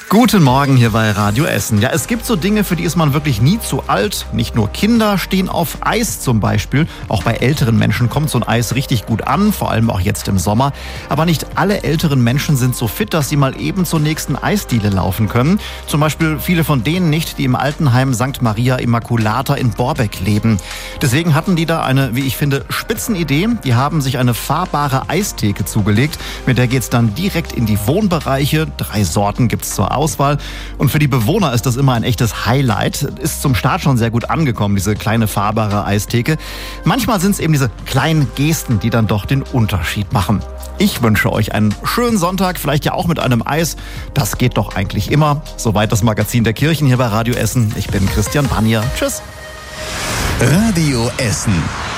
Guten Morgen hier bei Radio Essen. Ja, es gibt so Dinge, für die ist man wirklich nie zu alt. Nicht nur Kinder stehen auf Eis zum Beispiel. Auch bei älteren Menschen kommt so ein Eis richtig gut an, vor allem auch jetzt im Sommer. Aber nicht alle älteren Menschen sind so fit, dass sie mal eben zur nächsten Eisdiele laufen können. Zum Beispiel viele von denen nicht, die im Altenheim St. Maria Immaculata in Borbeck leben. Deswegen hatten die da eine, wie ich finde, Spitzenidee. Die haben sich eine fahrbare Eistheke zugelegt. Mit der geht's dann direkt in die Wohnbereiche. 3 Sorten gibt's zur Auswahl. Und für die Bewohner ist das immer ein echtes Highlight. Ist zum Start schon sehr gut angekommen, diese kleine fahrbare Eistheke. Manchmal sind es eben diese kleinen Gesten, die dann doch den Unterschied machen. Ich wünsche euch einen schönen Sonntag, vielleicht ja auch mit einem Eis. Das geht doch eigentlich immer. Soweit das Magazin der Kirchen hier bei Radio Essen. Ich bin Christian Banier. Tschüss. Radio Essen.